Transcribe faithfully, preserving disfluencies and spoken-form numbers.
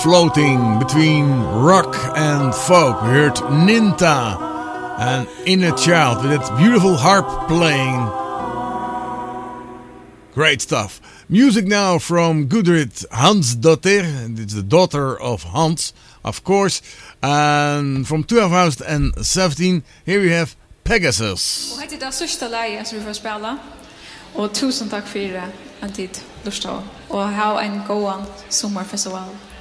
floating between rock and folk. We heard Ninta and Inner Child with its beautiful harp playing. Great stuff. Music now from Gudrid Hansdottir. It's the daughter of Hans, of course. And from two thousand seventeen, here we have Pegasus. Och det är det sista läget som vi får spela. Och tusen tack för att tid lyssnade. Och ha en god sommarfestival.